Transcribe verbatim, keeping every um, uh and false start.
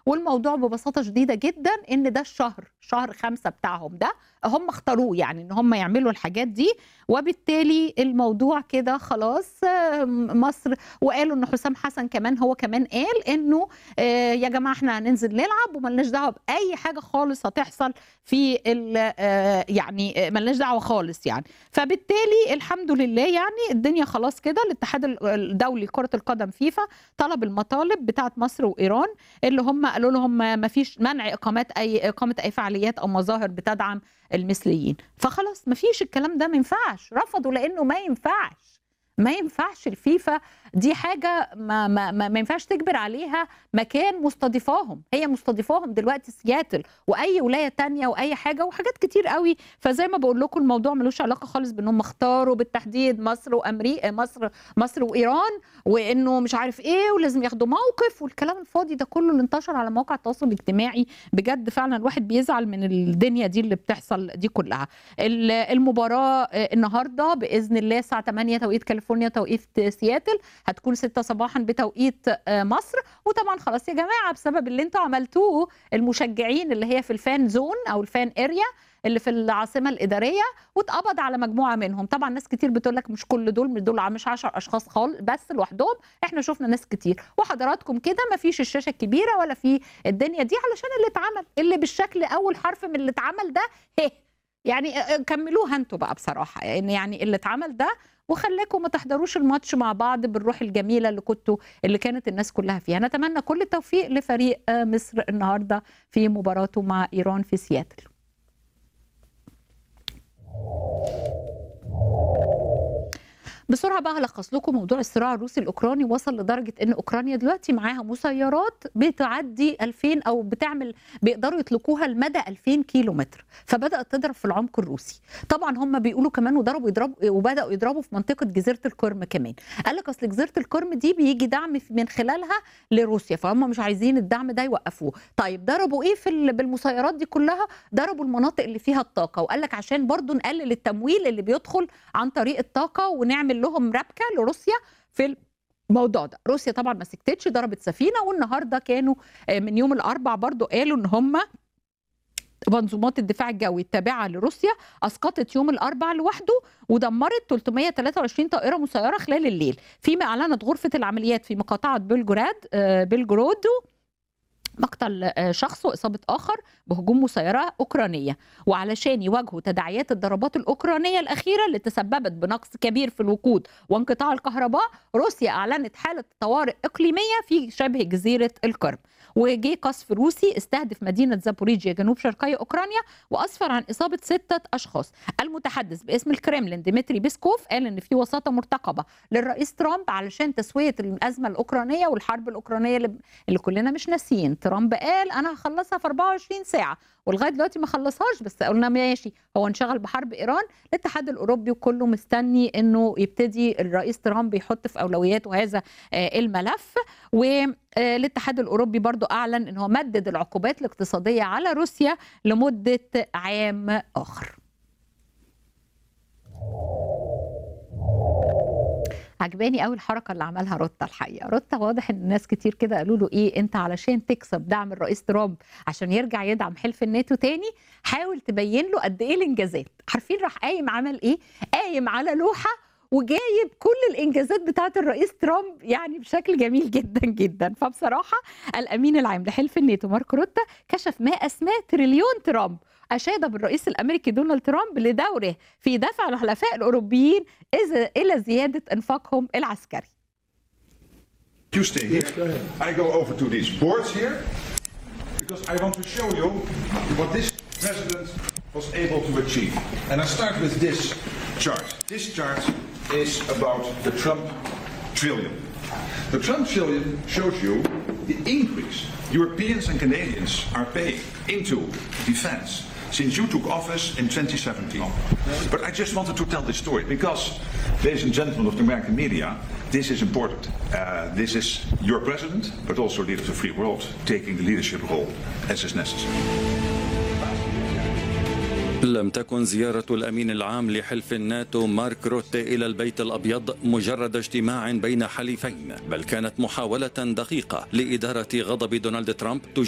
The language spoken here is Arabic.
والموضوع ببساطة شديدة جدًا إن ده الشهر، شهر خمسة بتاعهم ده، هم اختاروه يعني إن هم يعملوا الحاجات دي، وبالتالي الموضوع كده خلاص م مصر وقالوا إن حسام حسن كمان هو كمان قال إنه آآ يا جماعة إحنا هننزل نلعب وما لناش دعوة بأي حاجة خالص هتحصل في ال آآ يعني ما لناش دعوة خالص يعني. فبالتالي الحمد لله يعني الدنيا خلاص كده الاتحاد ال الدولي لكرة القدم فيفا طلب المطالب بتاعة مصر وإيران اللي هم قالوا لهم ما فيش منع إقامات أي إقامة أي فعاليات أو مظاهر بتدعم المثليين، فخلاص ما فيش الكلام ده ما ينفعش، رفضوا لإنه ما ينفعش، ما ينفعش الفيفا دي حاجة ما ما ما ما ينفعش تجبر عليها مكان مستضيفاهم، هي مستضيفاهم دلوقتي سياتل وأي ولاية تانية وأي حاجة وحاجات كتير أوي، فزي ما باقول لكم الموضوع ما لوش علاقة خالص بإنهم اختاروا بالتحديد مصر وأمري مصر مصر وإيران، وإنه مش عارف إيه ولازم ياخدوا موقف والكلام الفاضي ده كله اللي انتشر على مواقع التواصل الاجتماعي، بجد فعلًا الواحد بيزعل من الدنيا دي اللي بتحصل دي كلها. ال المباراة النهارده بإذن الله الساعة تمانية توقيت كاليفورنيا توقيت سياتل، هتكون ستة صباحًا بتوقيت مصر، وطبعًا خلاص يا جماعة بسبب اللي أنتم عملتوه المشجعين اللي هي في الفان زون أو الفان اريا اللي في العاصمة الإدارية واتقبض على مجموعة منهم، طبعًا ناس كتير بتقول لك مش كل دول مش دول مش عشرة أشخاص خال بس لوحدهم، إحنا شُفنا ناس كتير، وحضراتكم كده ما فيش الشاشة الكبيرة ولا في الدنيا دي علشان اللي اتعمل، اللي بالشكل أول حرف من اللي اتعمل ده ه يعني كملوها أنتم بقى بصراحة، يعني يعني اللي اتعمل ده وخلّاكم ما تحضروش الماتش مع بعض بالروح الجميلة اللي كنتم اللي كانت الناس كلها فيها، نتمنى كل التوفيق لفريق مصر النهارده في مباراته مع إيران في سياتل. بسرعة بقى هالخص لكم موضوع الصراع الروسي الأوكراني وصل لدرجة إن أوكرانيا دلوقتي معاها مسيرات بتعدي ألفين أو بتعمل بيقدروا يطلقوها لمدى ألفين كيلو متر، فبدأت تضرب في العمق الروسي. طبعًا هم بيقولوا كمان وضربوا يضربوا وبدأوا يضربوا في منطقة جزيرة القرم كمان. قال لك أصل جزيرة القرم دي بييجي دعم من خلالها لروسيا، فهم مش عايزين الدعم ده يوقفوه. طيب ضربوا إيه في ال بالمسيرات دي كلها؟ ضربوا المناطق اللي فيها الطاقة، وقال لك عشان برضه نقلل التمويل اللي بيدخل عن طريق الطاقة ونعمل لهم ربكة لروسيا في الموضوع ده. روسيا طبعًا ما سكتتش ضربت سفينة، والنهارده كانوا من يوم الأربع برضه قالوا إن هم منظومات الدفاع الجوي التابعة لروسيا أسقطت يوم الأربع لوحده ودمرت ثلاثمية وتلاتة وعشرين طائرة مسيرة خلال الليل، فيما أعلنت غرفة العمليات في مقاطعة بلجراد بلجرودو مقتل شخص وإصابة آخر بهجوم مسيرة أوكرانية، وعلشان يواجهوا تداعيات الضربات الأوكرانية الأخيرة اللي تسببت بنقص كبير في الوقود وانقطاع الكهرباء، روسيا أعلنت حالة طوارئ إقليمية في شبه جزيرة القرم. وجه قصف روسي استهدف مدينة زابوريجيا جنوب شرقي أوكرانيا وأسفر عن إصابة ستة أشخاص. المتحدث باسم الكريملين ديمتري بيسكوف قال إن في وساطة مرتقبة للرئيس ترامب علشان تسوية الأزمة الأوكرانية والحرب الأوكرانية اللي, اللي كلنا مش ناسيين. ترامب قال أنا هخلصها في أربعة وعشرين ساعة ولغاية دلوقتي ما خلصهاش، بس قلنا ماشي هو انشغل بحرب إيران. الاتحاد الأوروبي وكله مستني إنه يبتدي الرئيس ترامب يحط في أولوياته هذا الملف. والاتحاد الأوروبي برضو أعلن إنه مدد العقوبات الاقتصادية على روسيا لمدة عام آخر. عجباني قوي الحركه اللي عملها روتا الحقيقه. روتا واضح ان الناس كتير كده قالوا له ايه انت علشان تكسب دعم الرئيس ترامب عشان يرجع يدعم حلف الناتو تاني حاول تبين له قد ايه الانجازات. عارفين راح قايم عمل ايه؟ قايم على لوحه وجايب كل الانجازات بتاعه الرئيس ترامب يعني بشكل جميل جدا جدا. فبصراحه الامين العام لحلف الناتو مارك روتا كشف ما اسماه تريليون ترامب، أشاد بالرئيس الأمريكي دونالد ترامب لدوره في دفع الحلفاء الأوروبيين إلى زيادة إنفاقهم العسكري. You stay here. I go over to these boards here because I want to show you what this president was able to achieve. And I start with this chart. This chart is about the Trump trillion. The Trump trillion shows you the increase Europeans and Canadians are paying into defense since you took office in twenty seventeen. But I just wanted to tell this story because, ladies and gentlemen of the American media, this is important. Uh, this is your president, but also leader of the free world, taking the leadership role as is necessary. لم تكن زيارة الأمين العام لحلف الناتو مارك روتي إلى البيت الأبيض مجرد اجتماع بين حليفين، بل كانت محاولة دقيقة لإدارة غضب دونالد ترامب